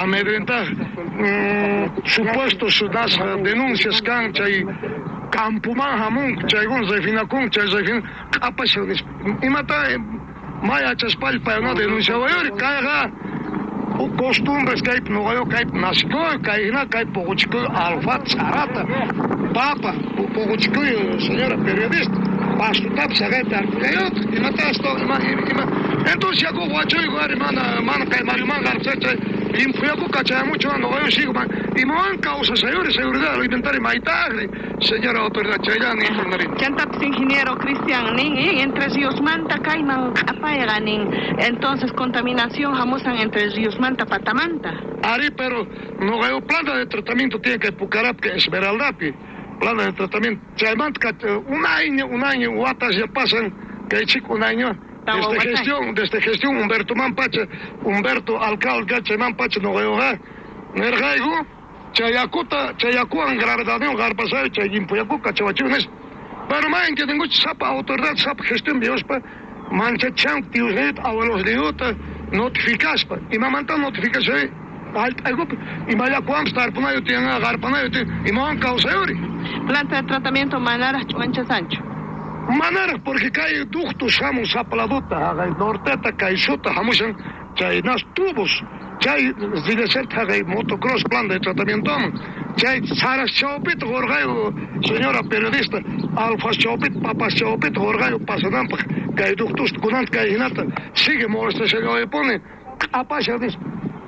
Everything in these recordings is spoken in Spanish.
amedrentar supuestos unas denuncias cancha y campuman hamun chaygun refinakun chay refin apasiones y mata maya chaspal para no denunciar hoy caiga costumbres que hay no veo que hay nasco que hay na que hay poco alfa charata papa poco señora periodista pasto tap sagata y mata esto entonces ya como guacho y mana que mariman garcete Infuyaku cachaya mucho no veo sigo man y man causa seguridad lo inventar maitagre señora autoridad chayani Chantaps ingeniero Cristian ning entre ríos Manta Caiman apaya ning entonces contaminación jamosan entre ríos Manta Patamanta Ari pero no veo planta de tratamiento tiene que Pucarap que Esmeralda planta de tratamiento Chaymanta un año guatas ya pasan que chico un año desde gestión Humberto alcalde Mampache no veo nergaigo chayacuan gravedad garpasay chayimpuyacu cachawachunes pero man que tengo sapa autoridad sapa gestión biospa mancha chang tiusnet abuelos diota notificaspa y mamanta notificación algo y vaya cuam estar punayo tiene garpanayo y man causa yori planta de tratamiento manara chuancha sancho manera porque cae ductos hamos apladuta hay norteta caixota hamos chay nas tubos chay de ser hay motocross plan de tratamiento chay saras chopit gorgayo señora periodista alfa chopit papa chopit gorgayo pasadan cae ductos kunant cae hinata sigue molesta se lo pone apasha dis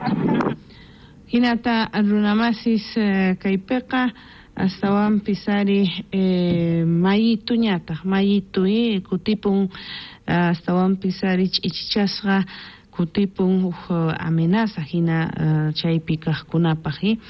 hinata runamasis kaipeqa astawan pisari mayitu ñata mayitu kutipun astawan pisari ichichasqa kutipun amenaza hina chaypi kaqkunapaq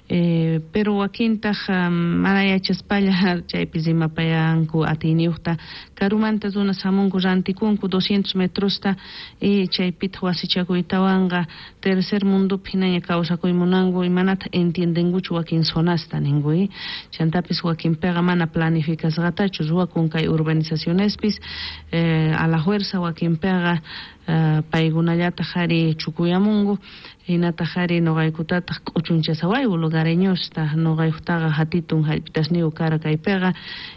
pero wakintaq manayachaspalla chaypi zimapayanku atiniuqta karumanta zona samunku rantikunku 200 metrosta chaypita wasichakuytawanqa tercer mundo hinaña kawsakuymunanku imanata entiendenkuchu wakin zonasta ninkuy chantapis wakinpiqa mana planificasqatachu ruwakun kay urbanizacionespis a la fuerza wakinpiqa paykunallata qhari chukuyamunku hinata qhari noqaykutataq k'uchunchasawayku lugareñosta noqaykustaqa hatitun hallpitasniku kara kaypiqa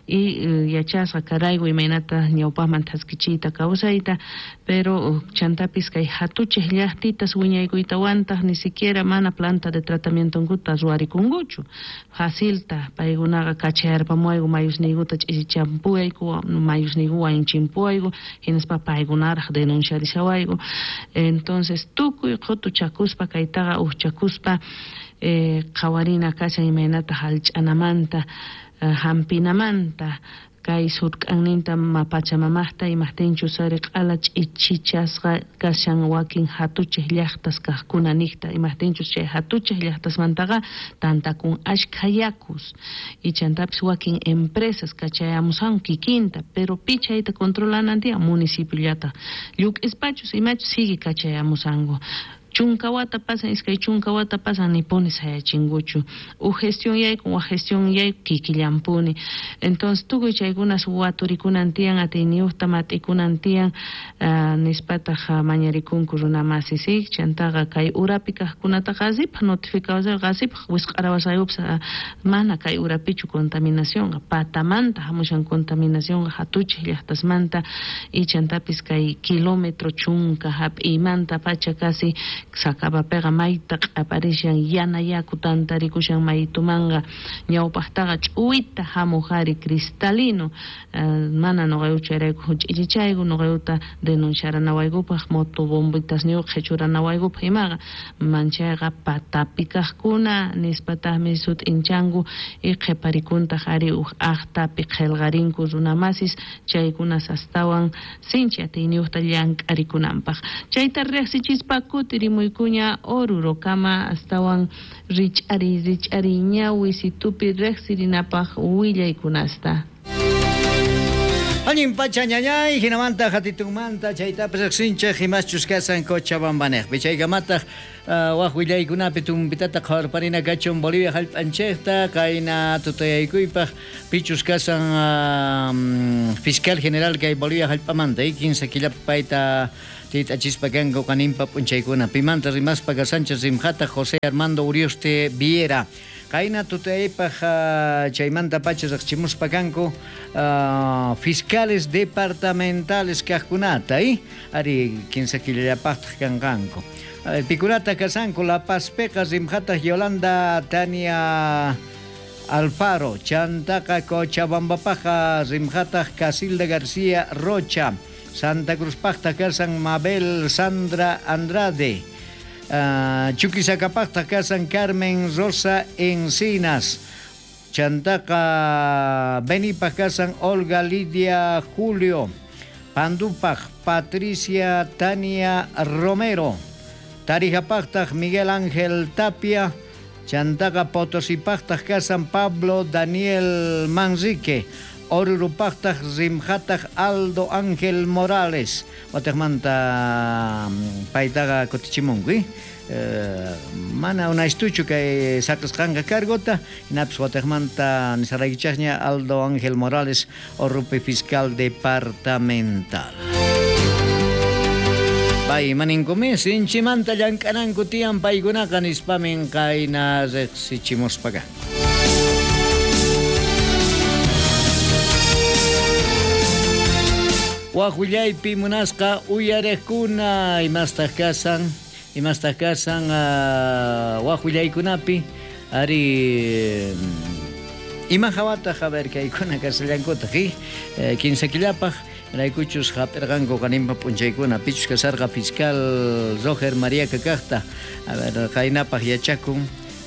y yachasqa karayku imaynata ñawpaqman thaskichiyta kawsayta pero chantapis kay hatuchis llaqtitas wiñaykuytawantaq ni siquiera mana planta de tratamientonkuta ruwarikunkuchu facilta paykunaqa kachayarpamuayku mayusniykuta ch'isichampuyayku mayusniykuwan chimpuyayku hinaspa paykunaraq denunciarisawayku entonces tukuy qutu chakuspa kaytaqa chakuspa qawarina kashan imaynata hallch'anamanta hampinamanta kay surk'anninta pachamamaqta imaqtinchu sariq'ala ch'ichichasqa kashan wakin hatuchis llaqtas kaqkuna niqta imaqtinchu chay hatuchis llaqtasmantaqa tantakun ashkha yakus y chantapis wakin empresas kachayamusan kikinta pero pichayta controlanantiqa municipiollata lluk'ispachus imachus sigi kachayamusanku chunkawata pasan iskay chunkawata pasan nipuni sayachinkuchu gestión yayku wa gestión yayku kikillampuni entonces tukuy chaykunas waturikunan tiyan atiniuqta mat'ikunan tiyan nispataq mañarikunku runamasisik chantaqa kay urapi kaqkunataqa asipaq notificawasayqa asipaq wisq'arawasayupas mana kay urapichu contaminación patamanta hamushan contaminación hatuchis llaqtasmanta y chantapis kay kilómetro chunka hap'imanta pacha casi sakapapiqa mayta q'aparishan yana yaku tantarikushan maytumanga ñawpaqtaqa ch'uwita hamuqari cristalino mana noqayuchu erayku ch'ichichayku noqayuta denunciaranawaykupaq motobombitas niuq qhichuranawaykupaq imaqa manchayqa patapi kaqkuna nispataqmi sut'inchanku y qhiparikunta qhari aqtapi qillqarinku runamasis chaykunas astawan sinchi atiyniuqta llank'arikunanpaq chayta riqsichispa kutirimuykuña orurokama astawan rich'ari ñawi situpi riqsirinapaq willaykunasta Añin pacha ñañay, hinamanta hatitumanta, chaytapas sincha, himas chuscasan Cochabambanej. Bichaygamata, wahuillaykunapi tumpitata qhawarparina kachun Bolivia hallp'anchejta, kayna tutayaykuipaj, pichuscasan fiscal general kay Bolivia hallp'amanta, 15 kilapa payta titachispa kanku kanimpa p'unchaykuna. Pimanta rimaspa Sánchez Rimjata, José Armando Urioste Viera. Kaina tutaypaj chaymanta pachas chimuspa kanku fiscales departamentales kajkunata ari 15 killlapaqtaq kanqanku. Pikunata kasanku La Paz Peqa Rimjata Yolanda Tania Alfaro, Chantaqa Cochabambapaqa Rimjata Casilda García Rocha, Santa Cruz Paqta kasan Mabel Sandra Andrade, Chuquisacapaqta kasan Carmen Rosa Encinas, Chantaqa Benipa kasan Olga Lidia Julio, Pandupaq Patricia Tania Romero, Tarijapaqta Miguel Ángel Tapia, Chantaqa Potosipaqta kasan Pablo Daniel Manrique, Orurupaqta Rimjata Aldo Ángel Morales, Watermanta Paitaga Cotichimungi, Mana una estucho que sacas canga cargota, Inaps Watermanta Nisaraichasnia Aldo Ángel Morales, Orupe Fiscal Departamental. Pai maningkumi sinchimanta yankanan kutian pai gunakan ispamin kaina rexichimos paga. Wahullaypi munasqa uyarejkuna imastakasan wahullaykunapi ari ima hawata haber kaykuna kasallankuta 15 kilapaq raykuchus haperqanku kanimpa p'unchaykuna pichus kasarqa fiscal Roger María kakaqta a ver kaynapaq yachakun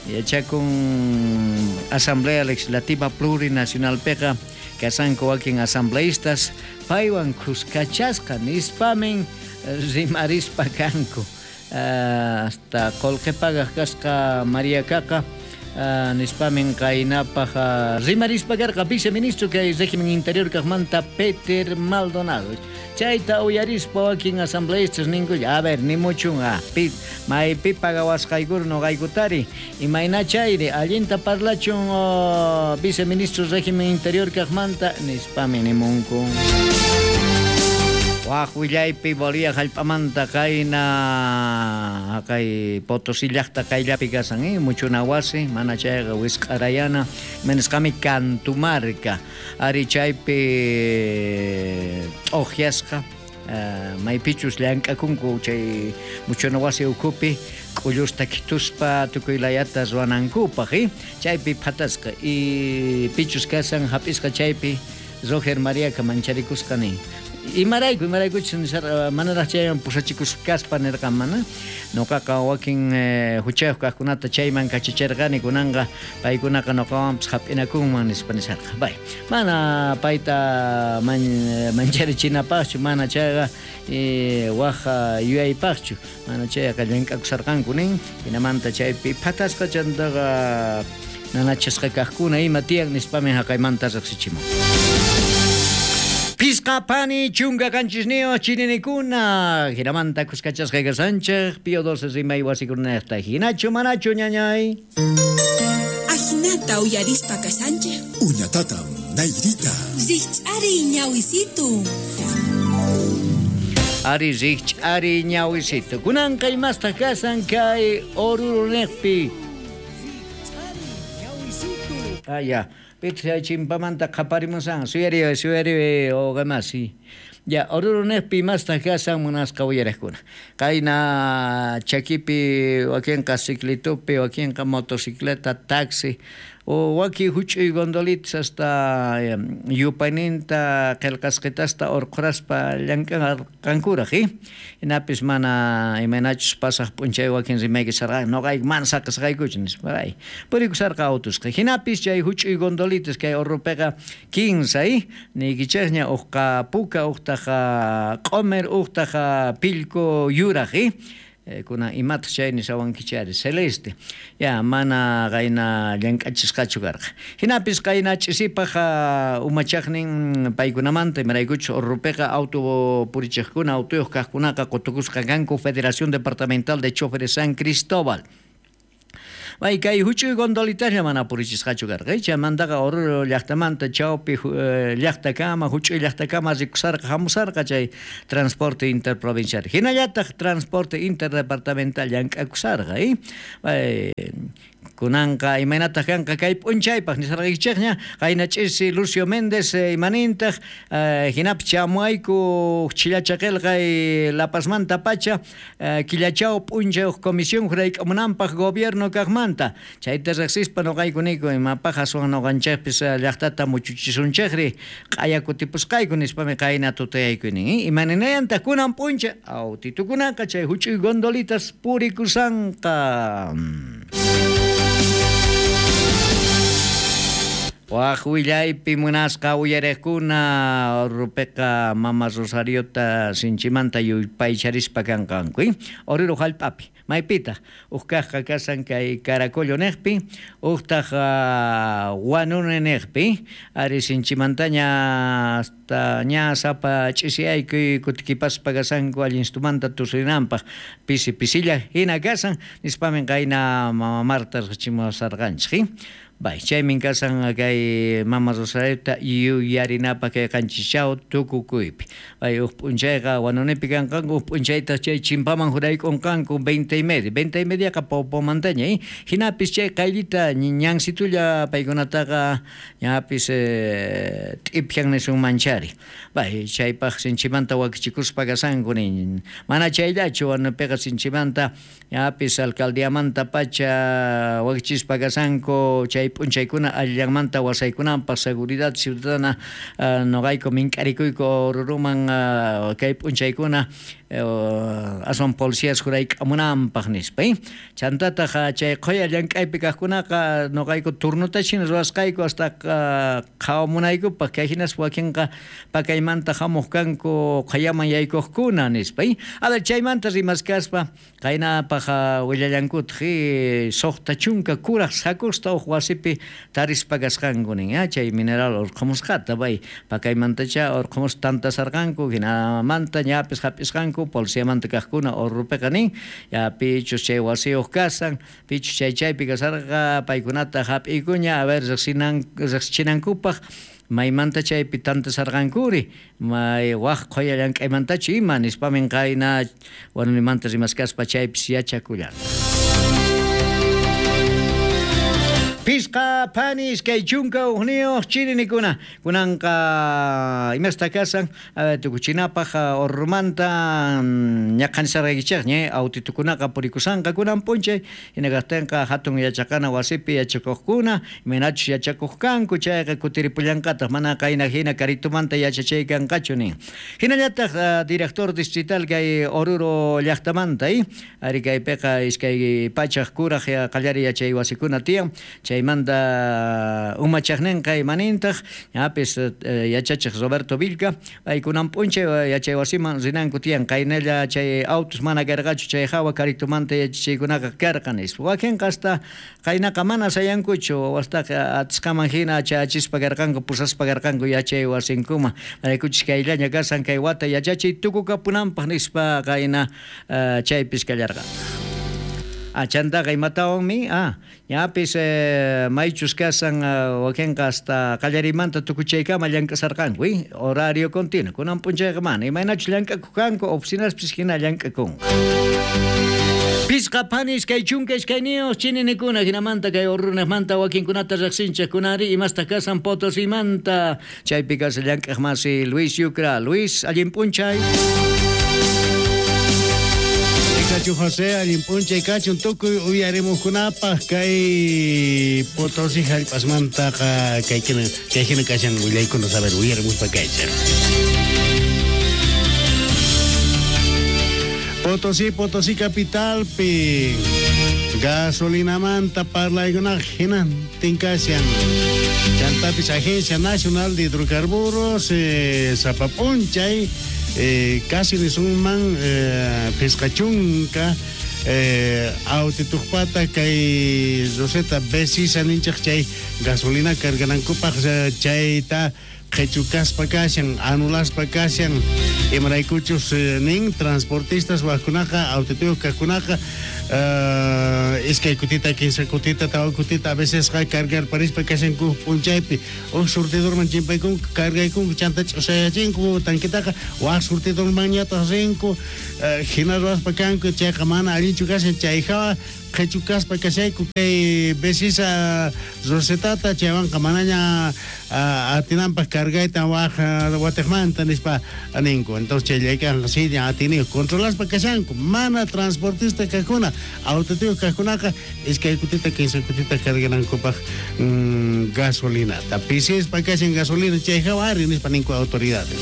Asamblea Legislativa Plurinacional Peqa kasanku wakin asambleístas paywan kuskachasqa nispamin rimarispa kanku hasta Colqepaqaq kasqa María Kaka nispamin kaynapaq rimarispa karqa viceministro kay régimen interior kaqmanta Peter Maldonado chayta uyarispa wakin asambleístas ninkulla a ver nimuchunqa maypi pagawasqaykuru noqaykutari imayna chayri allinta parlachun viceministro régimen interior kaqmanta nispami nimunku. Wahullaypi Bolivia hallp'amanta kayna kay Potosí llaqta kayllapi kasan muchuna wasi mana chayqa wisq'arayana menesqami Cantumarca ari chaypi t'uqyasqa maypichus llank'akunku chay muchuna wasi ukupi k'ullusta kituspa tukuy layata ruwanankupaq chaypi phatasqa y pichus kasan hap'isqa chaypi Roger María mancharikusqani imarayku manaraq chayman pusachikusqaspa nirqamana nuqaqa wakin huchayuq kaqkunata chayman kachicharqani kunanqa paykunaqa nuqawanpas hap'inakunman nispa nisarqa bay mana payta mancharichinapaqchu mana chayqa waqa yuyaypaqchu mana chayqa llank'akusarqanku nin hinamanta chaypi phatasqa chantaqa nanachasqa kaqkuna ima tiyan nispami haqaymanta riqsichimun. Pisqapani chunga kanchisneo chininikuna hinamanta kuskachasqa Sánchez Pío XII rimay wasikunaqta hinachu manachu ñañay Ajinata uyarispa Sánchez Uñatatam nayrita Rich'ari ñawisitu Ari rich'ari ñawisitu kunanqa imasta kasan kay Orurunejpi ya Petra chimpamanta qhaparimusan suyari o gamasi ya Orurunejpi masta kasan munasqa uyarejkuna kayna chakipi wakinqa ciclitupi wakinqa motocicleta taxi o waki huch'uy gondolitas hasta yupayninta qillqasqitasta urquraspa llank'arqankuraq hinapis mana imaynachus pasaq p'unchay wakin rimayki sarqa noqayki mana saqasqaykuchu nispa purikusarqa autusqa hinapis chay huch'uy gondolitas kay Urrupiqa 15 nikichaqña uqqa puka uqtaqa q'umir uqtaqa pillku yuraq kuna imat chayni sawankichari celeste ya mana qayna llank'achisqachu karqa hinapis qayna ch'isipaqa umachaqnin paykunamanta imaraykuchu urrupiqa auto purichiqkuna autoyuq kaqkunaqa qutukusqa kanku Federación Departamental de Choferes San Cristóbal Vai kay huchuy gondolitaria mana purichisqachu karqa chamantaqa urru llaqtamanta chawpi llaqtakama huchuy llaqtakama rikusarqa hamusarqa chay transporte interprovincial hinallataq transporte interdepartamental llank'akusarqa kunanqa imaynataq kanqa kay p'unchaypaq nisarqaykichaqña qayna ch'isi Lucio Méndez imanintaq hinapi chamuayku chillachaqelqay La Pazmanta pacha killachaw p'unchayuq comisión jurayk'amunanpaq gobierno kaqmanta chayta riqsispa noqaykuniku imapaqa aswan noqanchaqpis llaqtata muchuchisunchaqri q'ayakutipusqayku nispami qayna tutayaykuni imaninayanta kunan p'uncha autitukunaqa chay huch'uy gondolitas purikusanqa Waqwillaypi munasqa uyariqkuna urrupiqa Mama Rosariota Sinchimanta yupaycharispa kanqanku Oriru hallp'api maypita uqkaqqa kasan kay Caracollo niqpi uqtaq Wanune niqpi ari Sinchimantaña hasta ña sapa ch'isiyayku kutikipaspa kasanku allinstumanta tusurinanpaq pisilla hina kasan nispamin qayna Mama Marta richimusarqanchik Bai, chaymin kasan kay Mama Rosariota yuyarinapa kay kanchichaw tukukuypi. Bai, p'unchayqa wanunepi kanqanku p'unchayta chay chimpaman jurayk'unqanku 20:30 ka pawpamantaña hinapis chay qaylita ñansitulla paykunataqa ñapis t'ipyan nisunmanchari. Bai, chaypaq sinchimanta wakichikuspa kasankuni mana chayllachu wanupiqa sinchimanta ñapis alcaldiamanta pacha wakichispa kasanku chay p'unchaykuna allanmanta wasaykunanpaq seguridad ciudadana noqayku mink'arikuyku ruruman kay p'unchaykuna aswan policías jurayk'amunanpaq nispa chantataq chay qoya llank'aypi kaqkunaqa noqayku turnutachina ruwasqayku hasta qhawamunaykupaq kay hinas wakinqa pakaymanta hamuq kanku qayaman yaykuqkuna nispa a ver chaymanta rimaskaspa qaynapaq willallankutaq suqta chunka kuraq sakusta uq wasipi tarispa kasqankunin chay mineral urqamusqata bay pakaymantacha urqamus tantasarqanku hinamanta ñapis hapisqanku policiamanta kaqkuna urrupiqa nin pichus chay wasiyuq kasan pichus chaypi kasarqa paykunata hap'ikuña a ver riqsinankupaq maymanta chaypi tantasarqankuri may waq qoya llank'aymantachu ima nispamin qayna wanunimanta rimaskaspa chaypis yachakullan Pisqa panis kay chunka uqniyuq chirinikuna kunanqa imasta kasan tukuchinapaq urrumanta ñaqanisarqaykichaqña autitukunaqa purikusanqa kunan p'unchay hinakaqtinqa hatun yachaqana wasipi yachakuqkuna imanachus yachakuq kanku chayqa kutiripullanqataq mana qayna hina karitumanta yachachaykanqachu nin hinallataq director distrital kay Oruro llaqtamanta ari kaypiqa iskay pachaq kuraq qallari yachay wasikuna tiyan chaymanta umachaqninqa imanintaq ñapis yachachiq Roberto Vilca kunan p'unchay yachay wasiman rinanku tiyan qaynalla chay autos mana karqachu chay hawa karitumanta yachachaykunaqa karqa nispa wakinqa hasta qaynaqa mana sayankuchu wastaqa atisqaman hina chayachispa karqanku pusaspa karqanku yachay wasinkuma maraykuchis kayllaña kasan kay wata yachachay tukukapunanpaq nispa qayna chaypis kallarqanta chantaqa imatawanmi ñapis maychus kasan wakinqa hasta qallarimanta tukuchaykama llank'asarqanku horario continuo kunan p'unchayqa mana imaynachus llank'akuqkanku oficinaspis hina llank'akunqa Pisqa panis kay chunka iskayniyuq chininikuna hinamanta kay urrunaqmanta wakinkunata riqsinchaq kunari imasta kasan Potosimanta chaypi kasa llank'aqmasi Luis Yucra Luis allin p'unchay Cacho José allimpunchay kachun tukuy uyarimukunapaq kay Potosí hallp'asmantaqa kaykina kashan willaykuna saber uyarimuspa kaychaq Potosí capitalpi gasolinamanta parlaykunaq hinantin kashan chantapis Agencia Nacional de Hidrocarburos sapapunchay casi ni son man pescachunca autituqpata kay Roseta besis aninchaq chay gasolina carganankupak chayta qechucaspa kashan anulaspa kashan imaraykuchus nin transportistas wakunaqa autituq kakunaqa iskay kutita 15 kutita tawa kutita a veces cargar parispa kashan ku punchaypi o surtidor man chimpaykun cargaykun chantach usayachinku tanquitaqa wa surtidor man ñata rinku hinarwaspa kanku chayqa mana allinchu kashan chayqa qechucaspa kashayku kay besisa rosetata chaywanqa manaña atinanpas cargayta watekmanta nispa ninku entonces chayllaykan silla atini controlaspa kashanku mana transportista kakuna autotivo kakunaqa iskay kutita 15 kutita carganankupaq gasolina tapisispa kashan gasolina chayqa ari nispa ninku autoridades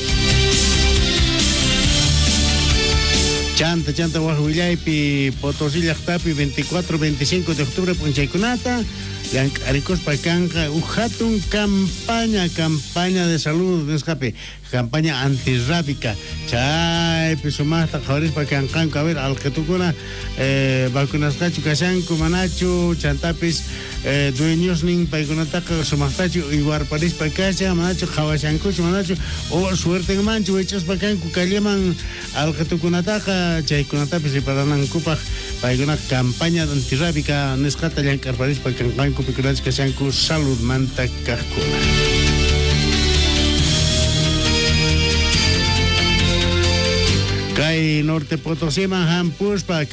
Chanta Huajuillaypi Potosí llaqtapi 24-25 de octubre punchaykunata Aricospa Canja Ujatun campaña de salud escape campaña antirrábica chaypi sumasta qhawrispa kanqanku a ver alqetukuna vacunasqachu kashanku manachu chantapis dueños nin paykunataqa sumaqtachu iwarparispa kasha manachu qhawashankuchu manachu o suertenmanchu wechaspa kanku kallaman alqetukunataqa chaykunatapis riparanankupaq paykuna campaña antirrábica nisqata llankarparispa kanqanku pikunachus kashanku saludmanta kaqkuna Kay Norte Potosí Hampuspa,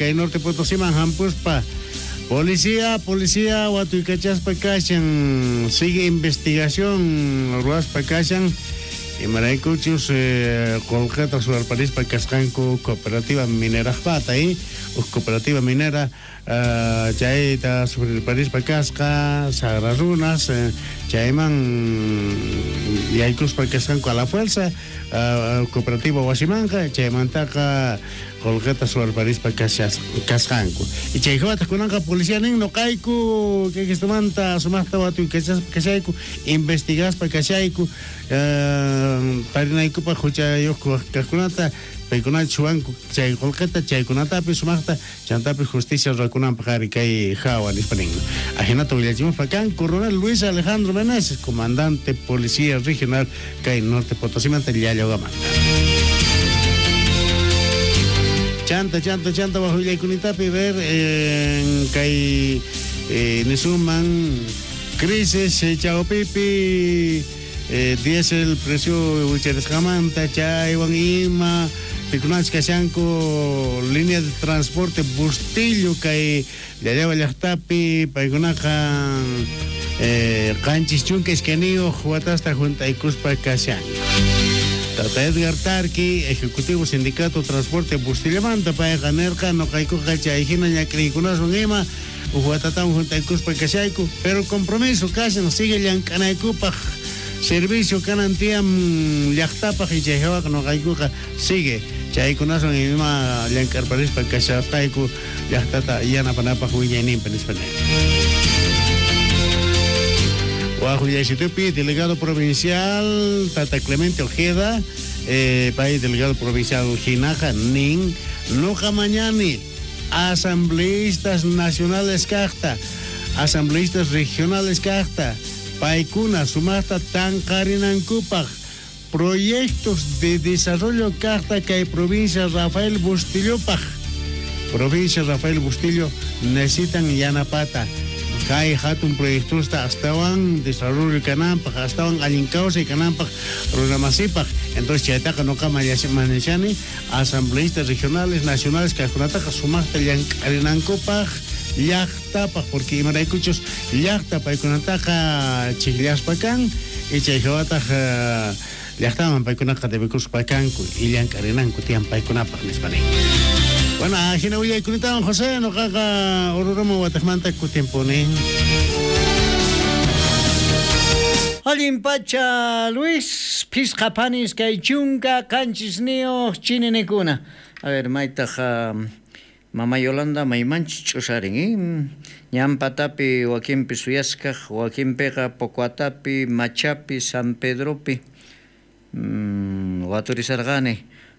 Policía, Huatuicachaspa Kashan, sigue investigación, Ruaspa Kashan, y Maraycuchus, Colgeta Suarparispa Cascanco, Cooperativa Minera Jpata, Cooperativa Minera, Chaita Suarparispa Casca, Sagrarunas, Chaiman, Yaicuspa Cascanco a la fuerza, Cooperativa Huasimanca, Chaymantaqa Colgeta Suarparispa Cascanco. Y Chayjota Kunanka Policía Nin Kaiku, que estamanta Sumasta Watu Casaiku, investigaspa Casaiku, Parinaicupa Juchayoko Cascunata, Paikunat Chuanco, Chay Colgeta, Chaykunatapi Sumasta, Chantapi Justicia Rakunan Pajarikai Jawa Hispaningo. Ajenato Villachimos Pacán, Coronel Luis Alejandro Meneses, Comandante Policía Regional Kay Norte Potosí Mantelillo Gamanta. Chanta bajo Villaycunitapi ver en Kay Nisuman crisis Chao Pipi diésel precio Ucheres Jamanta Chay Ima Picunach Cashanco línea de transporte Bustillo Kay Yayaba Llaqtapi Paikunaka Canchis Chunques Kenio Huatasta Junta y Cuspa Cashanco Tata Edgar Tarqui, Ejecutivo Sindicato Transporte Bustillamanta, para ganerca, no caico cachaijina, ñacricunas, unima, Uhuatatán, junto a Cuspa Cachaico, pero el compromiso casi nos sigue Yancanaicupa, servicio Canantiam, Yactapa, y Chayjaba, no caico, sigue, Chaicunas, unima, Yancarparispa, Cachaico, Yactata, Yanapanapa, Huyanim, Penispanel. Guajuyaxitupi, delegado provincial Tata Clemente Ojeda, país delegado provincial Jinaja, Nin, Noja Mañani, asambleístas nacionales Cajta, asambleístas regionales Cajta, Paikuna, Sumasta Tancarinan Cupaj, proyectos de desarrollo Cajta que hay provincia Rafael Bustillo Paj, provincia Rafael Bustillo necesitan Yanapata. Hay hatun proyectos hasta van desarrollo Canampa, hasta van alincausa y Canampa, Runamasipa. Entonces, Chayataca no cama manechani, asambleístas regionales, nacionales, que Junataca sumasta Yancarinancopa, Llaqtapa, porque Imaraycuchos, Llaqtapa y Kunataca Chiliaspacán, y Chayjawataca Llaqtaman Paikunaka de Becuspacanco, y Yancarinanco, Tiampaikunapa en español. Bueno, ajina uya kunitaban José no caga ororomo watakmanta kutimpone. Olimpacha Luis Piscapanis Kaichunga Canchisneo Chininecuna. A ver, maitaja Mama Yolanda Maimanch Chosarin, Ñampatapi, Joaquín Pisuyasca, Joaquín Pega, Pocuatapi, Machapi, San Pedropi, Guaturizargane.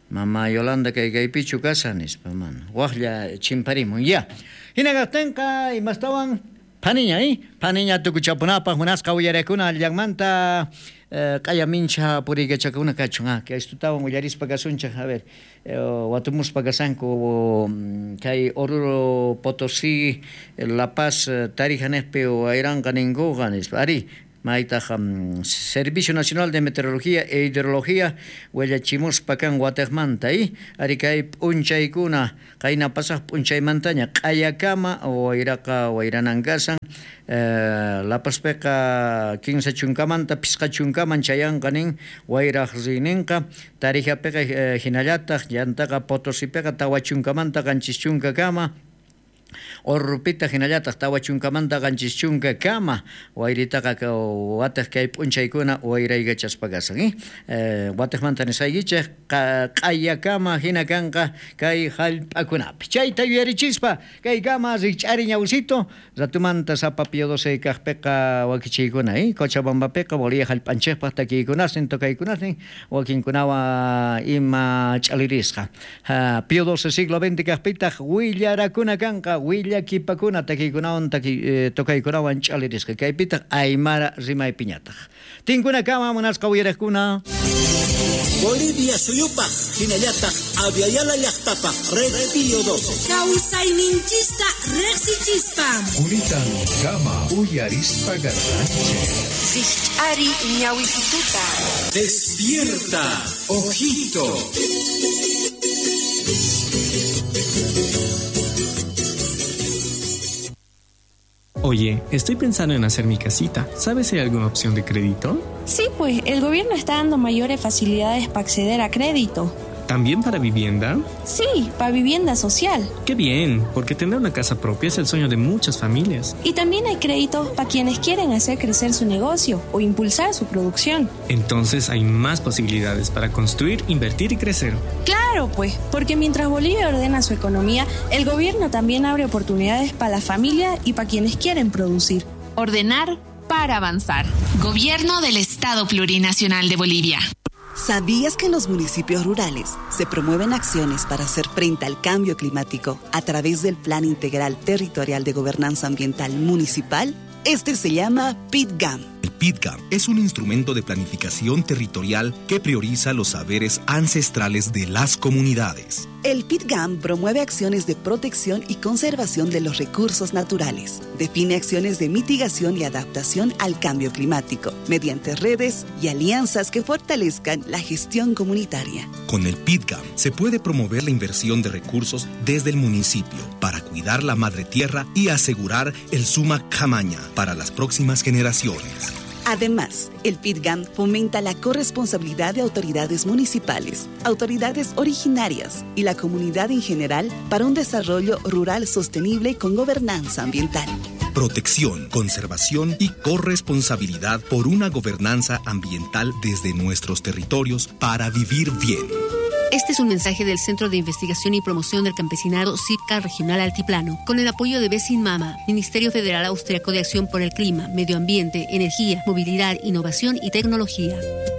Mama Yolanda kay pichu kasanis paman. Wahya chimparimun ya. Hinagatenka imastawan paniña tukuchapunapaq munasqa willarakuna llaqmanta kaya mincha purigachakuna kachun que estutawan willarispa kasunchaq a ver watumuspa kasanku kay Oruro Potosí La Paz tarijanejpi wayranqa ninkuqa ari Maitaq Servicio Nacional de Meteorología e Hidrología huallachimuspa kan Guatemanta ari kay p'unchaykuna kayna pasaq p'unchaymantaña q'ayakama wayranankasan La Pazpiqa 15 chunkamanta pisqa chunkaman chayanqa nin wayraq rininqa Tarijapiqa hinallataq llantaqa Potosípiqa tawa chunkamanta qanchis chunka kama Orrupita hinallataq tawa chunkamanta qanchis chunka kama wayritaqa wataq kay p'unchaykuna wayraygachaspa kasan wataqmanta nisaykichaq q'ayakama hina kanqa kay hallp'akunapi chayta yuyarichispa kay kama rikch'ari ñawsito ratumanta sapa Pío XII kaqpiqa wakichiykuna Cochabambapiqa Bolivia hallp'anchikpaq takiykunasin tukaykunasin wakinkunawan ima ch'alirisqa Pío XII siglo XX kaqpitaq willarakuna kanqa willakipakuna takiykunawan tukaykunawan ch'alirisqa kaypitaq Aymara rimay piñataq tinkuna kama munasqa willarakkuna Bolivia suyupaq hinallataq Aviala llaqtapaq Red Pío XII Kawsayninchista reqsichispam Unitan kama uyarispa garranche Sich'ari ñawisituta Despierta, ojito. Oye, estoy pensando en hacer mi casita. ¿Sabes si hay alguna opción de crédito? Sí, pues el gobierno está dando mayores facilidades para acceder a crédito. ¿También para vivienda? Sí, para vivienda social. ¡Qué bien! Porque tener una casa propia es el sueño de muchas familias. Y también hay créditos para quienes quieren hacer crecer su negocio o impulsar su producción. Entonces hay más posibilidades para construir, invertir y crecer. Claro, pues, porque mientras Bolivia ordena su economía, el gobierno también abre oportunidades para la familia y para quienes quieren producir. Ordenar para avanzar. Gobierno del Estado Plurinacional de Bolivia. ¿Sabías que en los municipios rurales se promueven acciones para hacer frente al cambio climático a través del Plan Integral Territorial de Gobernanza Ambiental Municipal? Este se llama PITGAM. El PITGAM es un instrumento de planificación territorial que prioriza los saberes ancestrales de las comunidades. El PITGAM promueve acciones de protección y conservación de los recursos naturales. Define acciones de mitigación y adaptación al cambio climático mediante redes y alianzas que fortalezcan la gestión comunitaria. Con el PITGAM se puede promover la inversión de recursos desde el municipio para cuidar la madre tierra y asegurar el suma camaña para las próximas generaciones. Además, el PITGAM fomenta la corresponsabilidad de autoridades municipales, autoridades originarias y la comunidad en general para un desarrollo rural sostenible con gobernanza ambiental. Protección, conservación y corresponsabilidad por una gobernanza ambiental desde nuestros territorios para vivir bien. Este es un mensaje del Centro de Investigación y Promoción del Campesinado CIPCA Regional Altiplano, con el apoyo de Besinmama, Ministerio Federal Austriaco de Acción por el Clima, Medio Ambiente, Energía, Movilidad, Innovación y Tecnología.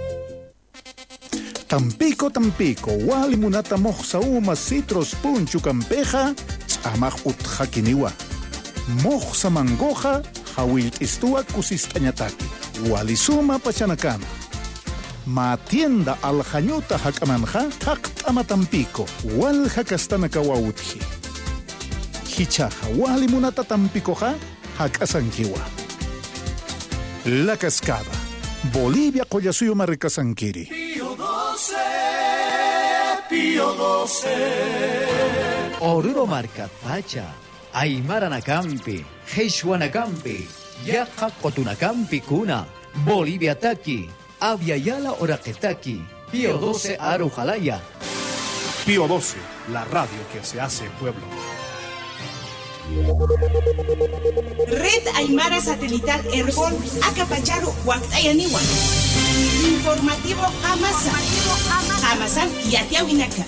Tampico, wali munata moxsauma citros punchu campeja, amaj utjakiniwa. Moxsa mangoja, hawil istua kusistañataki, wali suma pachanakama. Matienda aljañuta hakamanja, haktama Tampico, wal hakastanaka wautji. Hichaja, wali munata Tampicoja, hakasankiwa. La Cascada, Bolivia Collasuyo Marricasanquiri. Pío XII. Oruro Marcapacha, Aymara Nakampi, Hechuanakampi, Yaja Cotunacampi Cuna, Bolivia Taki, Aviala Oraquetaki, Pío XII Arujalaya. Pío XII, la radio que se hace pueblo. Red Aymara Satelital Herbol Acapacharu Huactayaniwa. Informativo Hamasan Yatiawinaka.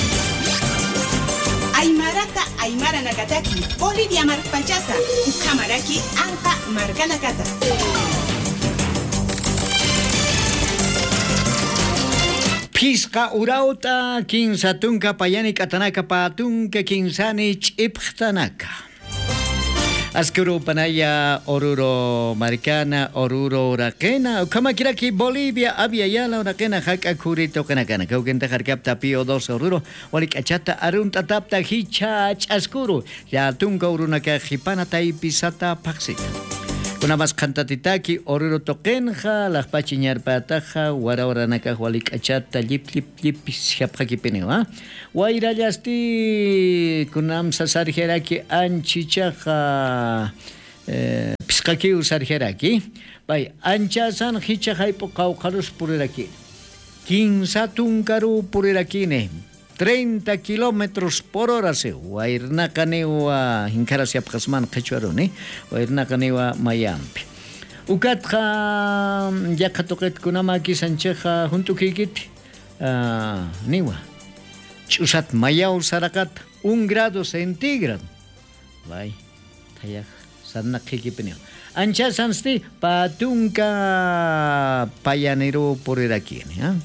Aymarata Aymara Nakataki, Bolivia Marpachata, Ukamaraki Anka Marganakata. Pisqa urauta kinsatunka payani katanaka patunka kinsani ch'ipqtanaka. Askuru panaya oruro maricana oruro uraqena ukamakiraki Bolivia aviala uraqena haka kurito kanakana kaukenta harkapta pio 2 oruro walik achata arunta tapta hicha askuru ya tunka urunaka hipana taipisata paksik. Kuna mas kantatitaki oruro tokenja las pachiñar pataja wara naka walik achata lip siapaki penewa wairallasti kunam sasarjeraki anchichaja piskaki usarjeraki bay anchasan hicha haipo kaukarus puriraki 15 tunkaru puriraki ne 30 kilómetros por hora se wairna kanewa hinkara siapkasman kachuaroni wairna kanewa mayampi ukatja yakatoket kunamaki sancheja juntukikit niwa chusat mayau sarakat 1 grado centígrado vai tayak sanna kikipineo ancha sansti patunka payanero por aquí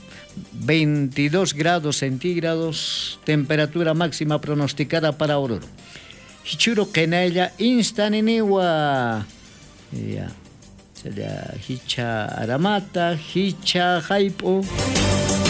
22 grados centígrados, temperatura máxima pronosticada para Oruro. Hichuro kenaya instaninewa. Ya. Sería hicha aramata, hicha haipo.